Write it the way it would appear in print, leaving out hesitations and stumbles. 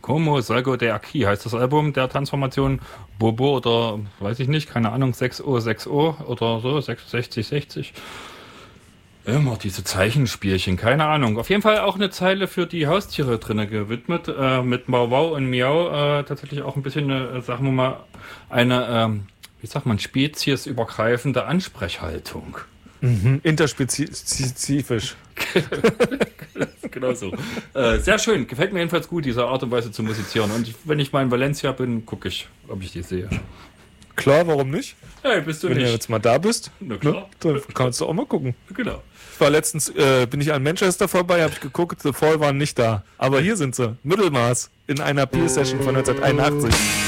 Homo Salgo de Aki heißt das Album der Transformation. Bobo oder weiß ich nicht, keine Ahnung, 6O oder so, 6660. Immer diese Zeichenspielchen, keine Ahnung. Auf jeden Fall auch eine Zeile für die Haustiere drinne gewidmet, mit Mau Wow und Miau. Tatsächlich auch ein bisschen sagen wir mal, eine, wie sagt man, speziesübergreifende Ansprechhaltung. Interspezifisch. Genau so. Sehr schön. Gefällt mir jedenfalls gut, diese Art und Weise zu musizieren. Und wenn ich mal in Valencia bin, gucke ich, ob ich die sehe. Klar, warum nicht? Hey, bist du Wenn nicht? du jetzt mal da bist, Na klar. ne, dann kannst du auch mal gucken. Genau. Ich war letztens, bin ich an Manchester vorbei, habe ich geguckt, The Fall waren nicht da. Aber hier sind sie. Mittelmaß in einer Peel-Session von 1981.